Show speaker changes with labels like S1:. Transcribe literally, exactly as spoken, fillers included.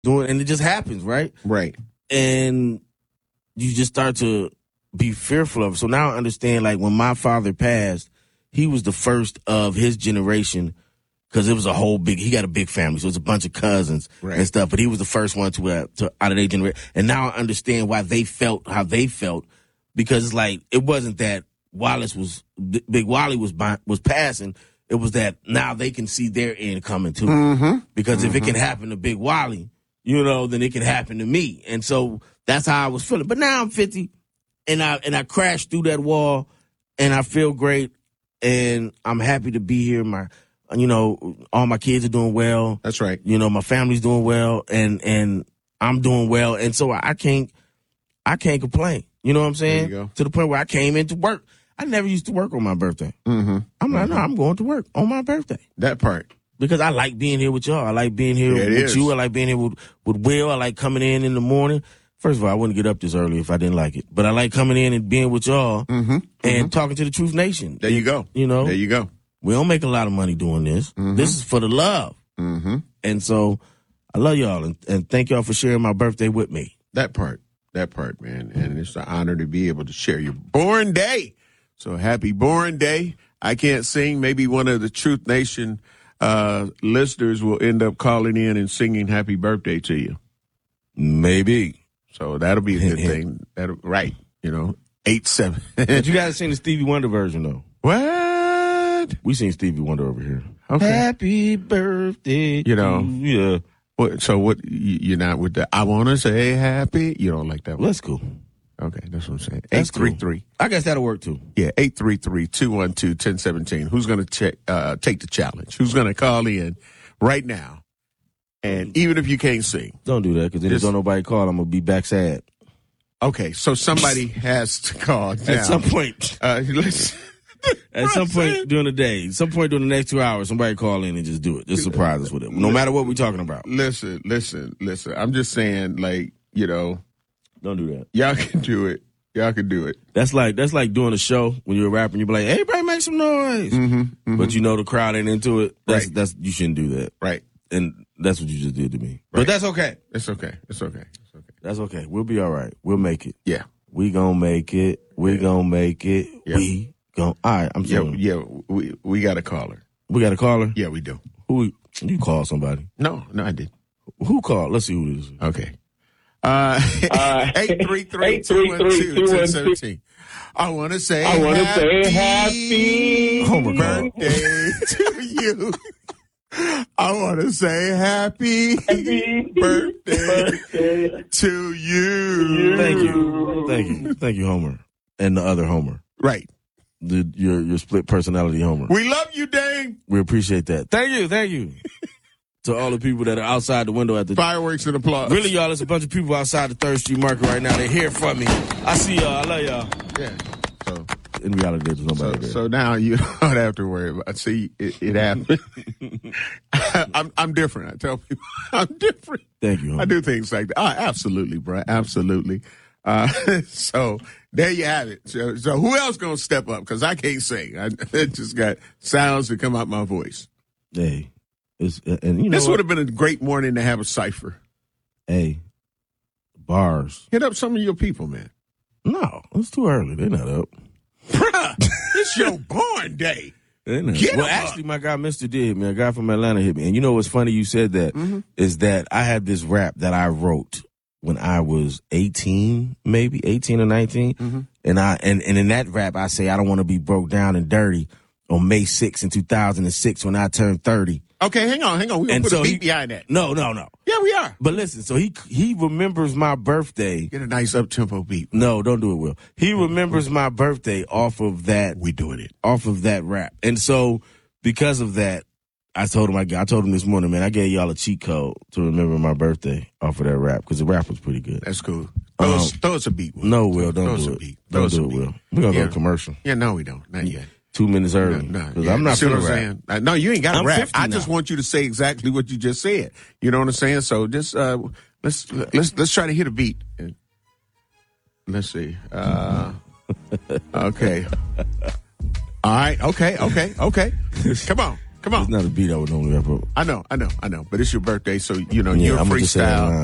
S1: doing, and it just happens, right?
S2: Right.
S1: And you just start to be fearful of it. So now I understand, like, when my father passed, he was the first of his generation because it was a whole big, he got a big family, so it was a bunch of cousins
S2: right.
S1: and stuff, but he was the first one to, uh, to out of their generation. And now I understand why they felt how they felt, because it's like, it wasn't that Wallace was, Big Wally was was passing, it was that now they can see their end coming too.
S2: Mm-hmm.
S1: Because
S2: mm-hmm.
S1: if it can happen to Big Wally, you know, then it can happen to me. And so that's how I was feeling. But now I'm fifty, and I and I crashed through that wall, and I feel great, and I'm happy to be here. My, you know, all my kids are doing well.
S2: That's right.
S1: You know, my family's doing well, and and I'm doing well, and so I can't I can't complain. You know what I'm saying?
S2: There you go.
S1: To the point where I came into work. I never used to work on my birthday.
S2: Mm-hmm.
S1: I'm like,
S2: mm-hmm.
S1: no, I'm going to work on my birthday.
S2: That part.
S1: Because I like being here with y'all. I like being here
S2: yeah,
S1: with
S2: is.
S1: you. I like being here with, with Will. I like coming in in the morning. First of all, I wouldn't get up this early if I didn't like it. But I like coming in and being with y'all
S2: mm-hmm.
S1: and
S2: mm-hmm.
S1: talking to the Truth Nation.
S2: There you go.
S1: You know?
S2: There you go.
S1: We don't make a lot of money doing this.
S2: Mm-hmm.
S1: This is for the love.
S2: Mm-hmm.
S1: And so I love y'all, and, and thank y'all for sharing my birthday with me.
S2: That part. That part, man. And it's an honor to be able to share your born day. So happy born day. I can't sing. Maybe one of the Truth Nation uh, listeners will end up calling in and singing happy birthday to you.
S1: Maybe.
S2: So that'll be a good thing. That'll, right. You know, eight, seven.
S1: But you guys sing the Stevie Wonder version, though.
S2: What?
S1: We sing Stevie Wonder over here.
S2: Okay.
S1: Happy birthday.
S2: You know.
S1: Yeah.
S2: What, so what, you're not with the, I want to say happy? You don't like that one?
S1: Well, that's cool.
S2: Okay, that's what I'm saying.
S1: That's
S2: eight three three.
S1: Cool. I guess that'll work too.
S2: Yeah, eight three three, two one two, one zero one seven. Who's going to check, uh, take the challenge? Who's going to call in right now? And even if you can't sing.
S1: Don't do that, because then if don't nobody call, I'm going to be back sad.
S2: Okay, so somebody has to call now.
S1: At some point.
S2: Uh, let's,
S1: At some point during the day, some point during the next two hours, somebody call in and just do it. Just surprise us with it. No matter what we're talking about.
S2: Listen, listen, listen. I'm just saying, like, you know.
S1: Don't do that.
S2: Y'all can do it. Y'all can do it.
S1: That's like that's like doing a show when you're a rapper and you be like, hey, everybody make some noise.
S2: Mm-hmm, mm-hmm.
S1: But you know the crowd ain't into it. That's,
S2: right.
S1: that's you shouldn't do that.
S2: Right.
S1: And that's what you just did to me.
S2: Right.
S1: But that's okay.
S2: It's okay. It's okay. It's okay.
S1: That's okay. We'll be all right. We'll make it.
S2: Yeah.
S1: We gonna make it. We yeah. gonna make it. Yeah. We gonna. All right. I'm saying.
S2: Yeah. Yeah. We we got a caller.
S1: We got a caller.
S2: Yeah, we do.
S1: Who? You call somebody?
S2: No, no, I did.
S1: Who called? Let's see who it is.
S2: Okay. Uh, eight three three, two one two, one zero one seven. I want to say
S3: I want to
S2: happy,
S3: say happy
S1: Homer
S2: birthday to you. I want to say happy,
S3: happy
S2: birthday,
S3: birthday
S2: to you.
S1: Thank you. Thank you. Thank you, Homer. And the other Homer.
S2: Right.
S1: The, your, your split personality Homer.
S2: We love you, Dane.
S1: We appreciate that. Thank you. Thank you. To all the people that are outside the window at the...
S2: Fireworks and applause.
S1: Really, y'all, there's a bunch of people outside the third Street Market right now. They're here for me. I see y'all. I love y'all.
S2: Yeah. So,
S1: in reality, there's nobody
S2: so,
S1: there.
S2: So now you don't have to worry about... See, it, it happened. I'm, I'm different. I tell people I'm different.
S1: Thank you, Homer.
S2: I do things like that. Oh, absolutely, bro. Absolutely. Uh, so there you have it. So, so who else going to step up? Because I can't sing. I, I just got sounds that come out my voice.
S1: Hey. It's, and you know
S2: this would have been a great morning to have a cipher.
S1: Hey, bars.
S2: Hit up some of your people, man.
S1: No, it's too early. They're not up.
S2: Bruh, it's your born day.
S1: They're not. Well, actually, up. My guy, Mister D, hit me. A guy from Atlanta hit me. And you know what's funny? You said that
S2: mm-hmm.
S1: is that I had this rap that I wrote when I was eighteen, maybe eighteen or nineteen.
S2: Mm-hmm.
S1: And I and, and in that rap, I say I don't want to be broke down and dirty on May sixth in two thousand six when I turned thirty.
S2: Okay, hang on, hang on. We're going to put so a beat he, behind that.
S1: No, no, no.
S2: Yeah, we are.
S1: But listen, so he he remembers my birthday.
S2: Get a nice up-tempo beat.
S1: No, don't do it, Will. He remembers my birthday off of that.
S2: We doing it.
S1: Off of that rap. And so because of that, I told him, I, I told him this morning, man, I gave y'all a cheat code to remember my birthday off of that rap because the rap was pretty good.
S2: That's cool. Throw, um, us, throw us a beat, Will.
S1: No, Will, don't
S2: throw
S1: do
S2: us
S1: it.
S2: A beat.
S1: Don't
S2: throw
S1: do it, Will. We're going to
S2: yeah.
S1: go to commercial.
S2: Yeah, no, we don't. Not yet.
S1: Two minutes early.
S2: No, no
S1: yeah. I'm not
S2: sure
S1: saying.
S2: No, you ain't got to rap. I
S1: now.
S2: just want you to say exactly what you just said. You know what I'm saying? So just uh, let's let's let's try to hit a beat. Let's see. Uh, okay. All right. Okay. Okay. Okay. Come on. Come on.
S1: It's not a beat I would normally rap over.
S2: I know, I know, I know. But it's your birthday, so, you know,
S1: Yeah,
S2: you're
S1: I'm gonna just say that
S2: freestyle.
S1: line.